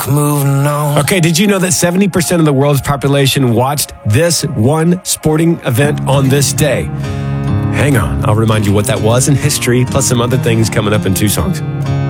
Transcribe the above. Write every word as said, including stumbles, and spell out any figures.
moving on. Okay, did you know that seventy percent of the world's population watched this one sporting event on this day? Hang on, I'll remind you what that was in history, plus some other things coming up in two songs.